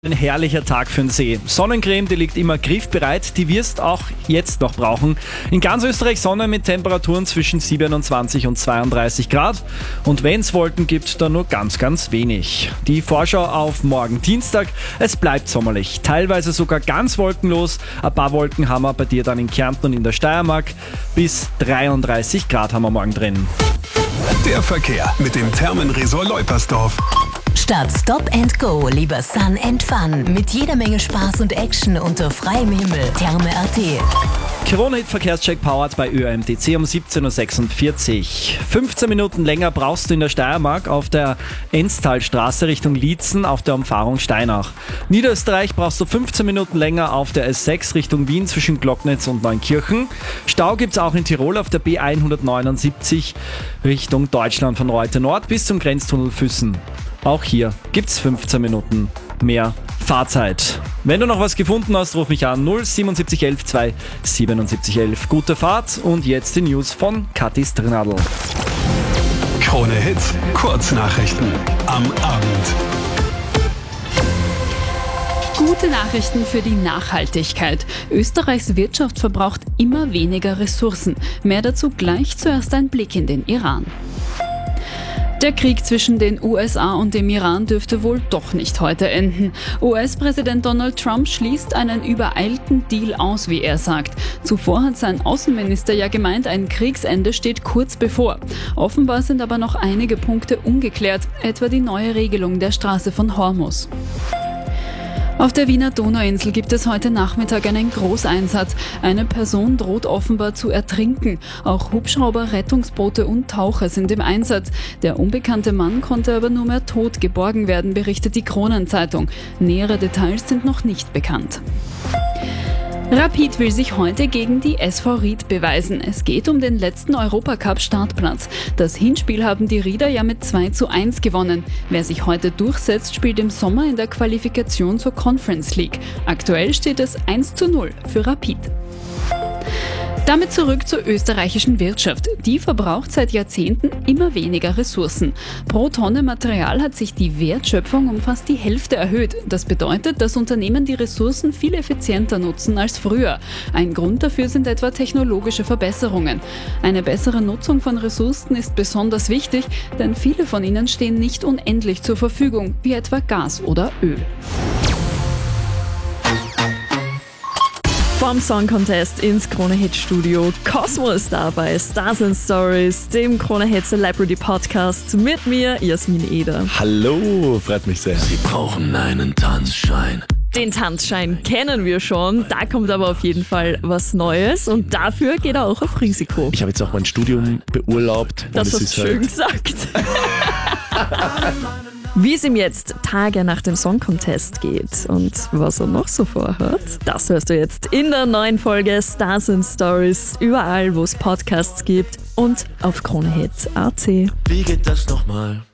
Ein herrlicher Tag für den See. Sonnencreme, die liegt immer griffbereit, die wirst auch jetzt noch brauchen. In ganz Österreich Sonne mit Temperaturen zwischen 27 und 32 Grad. Und wenn es Wolken gibt, dann nur ganz, ganz wenig. Die Vorschau auf morgen Dienstag. Es bleibt sommerlich, teilweise sogar ganz wolkenlos. Ein paar Wolken haben wir bei dir dann in Kärnten und in der Steiermark. Bis 33 Grad haben wir morgen drin. Der Verkehr mit dem Thermenresort Leupersdorf. Statt Stop and Go lieber Sun and Fun. Mit jeder Menge Spaß und Action unter freiem Himmel. Therme.at. Corona-Hit-Verkehrscheck powered bei ÖMTC um 17.46 Uhr. 15 Minuten länger brauchst du in der Steiermark auf der Enztalstraße Richtung Liezen auf der Umfahrung Steinach. Niederösterreich brauchst du 15 Minuten länger auf der S6 Richtung Wien zwischen Glocknitz und Neunkirchen. Stau gibt's auch in Tirol auf der B179 Richtung Deutschland von Reute Nord bis zum Grenztunnel Füssen. Auch hier gibt's 15 Minuten mehr Fahrzeit. Wenn du noch was gefunden hast, ruf mich an 07711 2 7711. Gute Fahrt und jetzt die News von Kathi Strnadl. Krone Hits, Kurznachrichten am Abend. Gute Nachrichten für die Nachhaltigkeit. Österreichs Wirtschaft verbraucht immer weniger Ressourcen. Mehr dazu gleich, zuerst ein Blick in den Iran. Der Krieg zwischen den USA und dem Iran dürfte wohl doch nicht heute enden. US-Präsident Donald Trump schließt einen übereilten Deal aus, wie er sagt. Zuvor hat sein Außenminister ja gemeint, ein Kriegsende steht kurz bevor. Offenbar sind aber noch einige Punkte ungeklärt, etwa die neue Regelung der Straße von Hormuz. Auf der Wiener Donauinsel gibt es heute Nachmittag einen Großeinsatz. Eine Person droht offenbar zu ertrinken. Auch Hubschrauber, Rettungsboote und Taucher sind im Einsatz. Der unbekannte Mann konnte aber nur mehr tot geborgen werden, berichtet die Kronenzeitung. Nähere Details sind noch nicht bekannt. Rapid will sich heute gegen die SV Ried beweisen. Es geht um den letzten Europacup-Startplatz. Das Hinspiel haben die Rieder ja mit 2:1 gewonnen. Wer sich heute durchsetzt, spielt im Sommer in der Qualifikation zur Conference League. Aktuell steht es 1:0 für Rapid. Damit zurück zur österreichischen Wirtschaft. Die verbraucht seit Jahrzehnten immer weniger Ressourcen. Pro Tonne Material hat sich die Wertschöpfung um fast die Hälfte erhöht. Das bedeutet, dass Unternehmen die Ressourcen viel effizienter nutzen als früher. Ein Grund dafür sind etwa technologische Verbesserungen. Eine bessere Nutzung von Ressourcen ist besonders wichtig, denn viele von ihnen stehen nicht unendlich zur Verfügung, wie etwa Gas oder Öl. Vom Song Contest ins Krone Hit Studio. Cosmo ist da bei Stars and Stories, dem Krone Hit Celebrity Podcast mit mir, Jasmin Eder. Hallo, freut mich sehr. Sie brauchen einen Tanzschein. Den Tanzschein kennen wir schon, da kommt aber auf jeden Fall was Neues und dafür geht er auch auf Risiko. Ich habe jetzt auch mein Studium beurlaubt. Das hast du schön gesagt. Wie es ihm jetzt Tage nach dem Song Contest geht und was er noch so vorhat, das hörst du jetzt in der neuen Folge Stars and Stories, überall wo es Podcasts gibt und auf KroneHit.at. Wie geht das nochmal?